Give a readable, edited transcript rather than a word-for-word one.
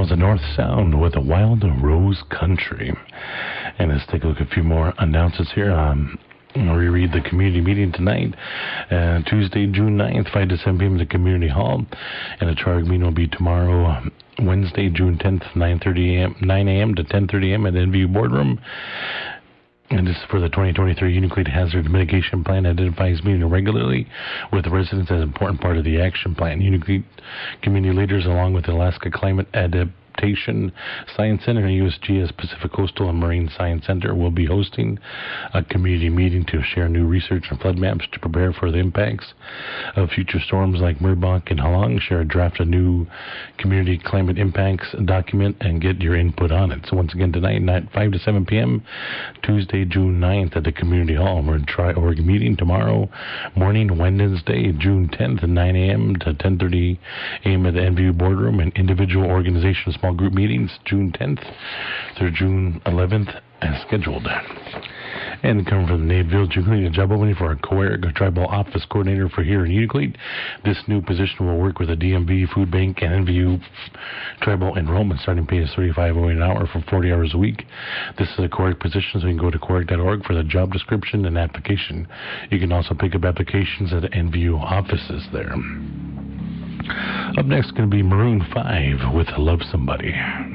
now is the North Sound with a Wild Rose Country. And let's take a look at a few more announcements here. I'll reread the community meeting tonight, Tuesday, June 9th, 5 to 7 p.m. at the Community Hall. And the charter meeting will be tomorrow, Wednesday, June 10th, 9 a.m. to 10:30 a.m. at the NVU Boardroom. And this is for the 2023 Uniclade Hazard Mitigation Plan. Identifies meeting regularly with residents as an important part of the action plan. Uniclade community leaders, along with the Alaska Climate Adaptation Science Center and USGS Pacific Coastal and Marine Science Center, will be hosting a community meeting to share new research and flood maps to prepare for the impacts of future storms like Merbok and Halong. Share a draft of new community climate impacts document and get your input on it. So once again, tonight at 5 to 7 p.m., Tuesday, June 9th at the Community Hall. We're in Tri-Org meeting tomorrow morning, Wednesday, June 10th at 9 a.m. to 10:30 a.m. at the NVU Boardroom, and individual organization small group meetings June 10th through June 11th as scheduled. And coming from the Naperville, Uniclade, a job opening for a Coeric Tribal Office Coordinator for here in Uniclade. This new position will work with the DMV Food Bank and NVU Tribal Enrollment. Starting pay is $35.08 an hour for 40 hours a week. This is a Coeric position, so you can go to coeric.org for the job description and application. You can also pick up applications at the NVU offices there. Up next, going to be Maroon 5 with Love Somebody.